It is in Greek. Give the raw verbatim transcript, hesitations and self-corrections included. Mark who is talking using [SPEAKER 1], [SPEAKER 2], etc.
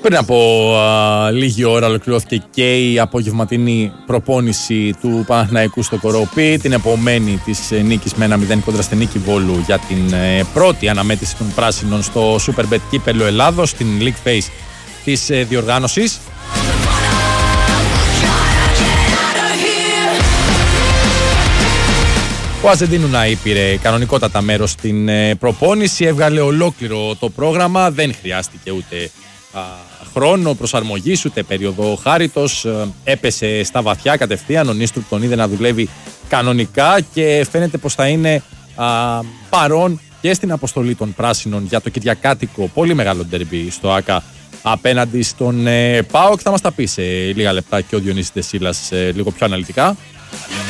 [SPEAKER 1] Πριν από α, λίγη ώρα ολοκληρώθηκε και η απογευματινή προπόνηση του Παναθηναϊκού στο Κοροπή. Την επομένη της ε, νίκης με ένα μηδέν κόντρα στην Νίκη Βόλου για την ε, πρώτη αναμέτρηση των πράσινων στο Superbet Κύπελλο Ελλάδος, στην League Phase της ε, διοργάνωσης. Ο Αζεντίνουναη πήρε κανονικότατα μέρος στην ε, προπόνηση, έβγαλε ολόκληρο το πρόγραμμα, δεν χρειάστηκε ούτε α, χρόνο προσαρμογής, ούτε περίοδο χάριτος, ε, έπεσε στα βαθιά κατευθείαν, ο Νίστρουπ τον είδε να δουλεύει κανονικά και φαίνεται πως θα είναι α, παρόν και στην αποστολή των πράσινων για το κυριακάτικο πολύ μεγάλο ντερμπι στο ΆΚΑ απέναντι στον ε, ΠΑΟΚ. Θα μας τα πει σε λίγα λεπτά και ο Διονύσης Δεσίλας ε, λίγο πιο αναλυτικά.